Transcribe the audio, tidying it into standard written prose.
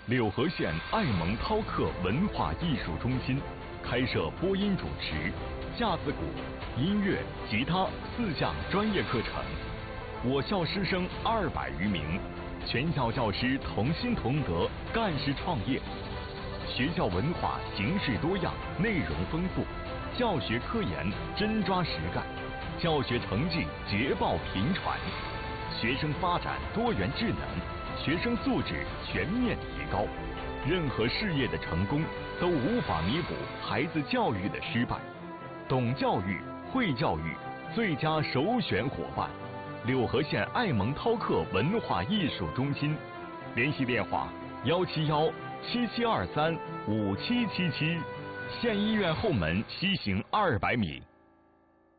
柳河县爱蒙饕客文化艺术中心开设播音主持、架子鼓、音乐、吉他4项专业课程。我校师生200余名，全校教师同心同德，干事创业。学校文化形式多样，内容丰富，教学科研真抓实干，教学成绩捷报频传，学生发展多元智能，学生素质全面提高。任何事业的成功都无法弥补孩子教育的失败。懂教育、会教育，最佳首选伙伴。柳河县爱蒙饕客文化艺术中心，联系电话171-7723-5777，县医院后门西行200米。